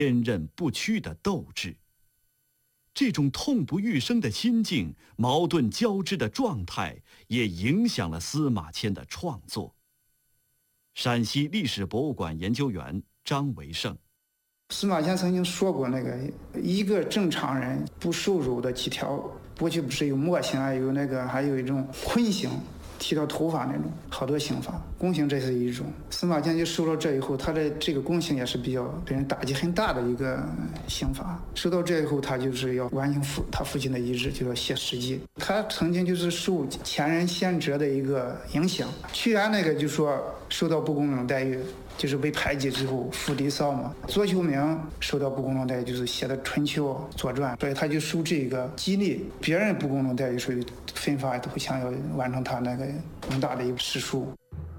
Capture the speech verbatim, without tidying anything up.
坚韧不屈的斗志。这种痛不欲生的心境、矛盾交织的状态，也影响了司马迁的创作。陕西历史博物馆研究员张维胜： 司马迁曾经说过，那个一个正常人不受辱的几条，过去不是有墨刑啊，有那个还有一种坤刑，剃掉头发那种，好多刑罚，宫刑这是一种。司马迁就受到这以后，他的这个宫刑也是比较给人打击很大的一个刑罚。受到这以后，他就是要完成父他父亲的遗志，就要写史记。他曾经就是受前人先哲的一个影响。屈原那个就说受到不公正待遇，就是被排挤之后负离骚嘛。左丘明受到不公正待遇，就是写的《春秋》《左传》，所以他就受这个激励，别人不公正待遇，所以奋发图强，要完成他那个宏大的一个史书。